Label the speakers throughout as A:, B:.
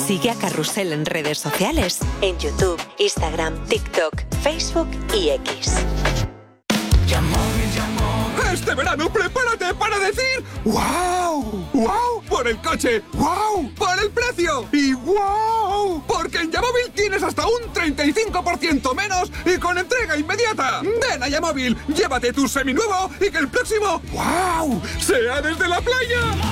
A: Sigue a Carrusel en redes sociales, en YouTube, Instagram, TikTok, Facebook y X.
B: Este verano prepárate para decir ¡wow! ¡Wow! Por el coche, ¡wow! Por el precio y ¡wow! Porque en Yamóvil tienes hasta un 35% menos y con entrega inmediata. Ven a Yamóvil, llévate tu seminuevo y que el próximo ¡wow! sea desde la playa.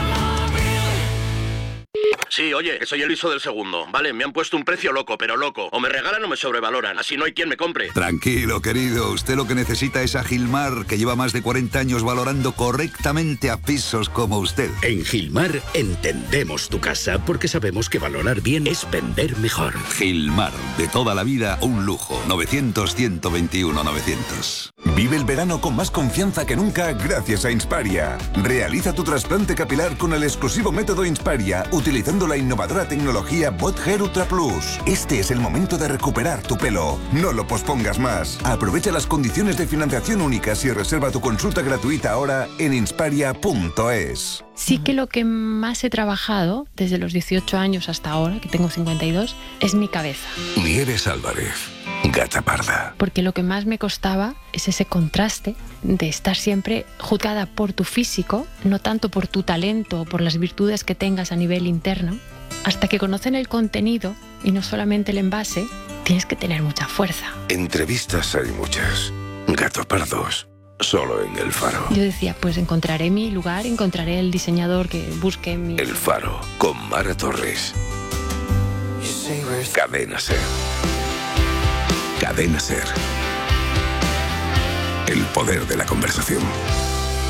C: Sí, oye, que soy el ISO del segundo. Vale, me han puesto un precio loco, pero loco. O me regalan o me sobrevaloran. Así no hay quien me compre.
D: Tranquilo, querido. Usted lo que necesita es a Gilmar, que lleva más de 40 años valorando correctamente a pisos como usted.
E: En Gilmar entendemos tu casa porque sabemos que valorar bien es vender mejor.
D: Gilmar, de toda la vida, un lujo. 900-121-900.
F: Vive el verano con más confianza que nunca gracias a Insparia. Realiza tu trasplante capilar con el exclusivo método Insparia, utilizando la innovadora tecnología BotHair Ultra Plus. Este es el momento de recuperar tu pelo. No lo pospongas más. Aprovecha las condiciones de financiación únicas y reserva tu consulta gratuita ahora en insparia.es.
G: Sí que lo que más he trabajado desde los 18 años hasta ahora, que tengo 52, es mi cabeza.
F: Nieves Álvarez, gata parda.
G: Porque lo que más me costaba es ese contraste de estar siempre juzgada por tu físico, no tanto por tu talento o por las virtudes que tengas a nivel interno. Hasta que conocen el contenido y no solamente el envase, tienes que tener mucha fuerza.
F: Entrevistas hay muchas. Gato pardos. Solo en El Faro.
G: Yo decía, pues encontraré mi lugar, encontraré el diseñador que busque mi...
F: El Faro, con Mara Torres. Cadena Ser. Cadena Ser. El poder de la conversación.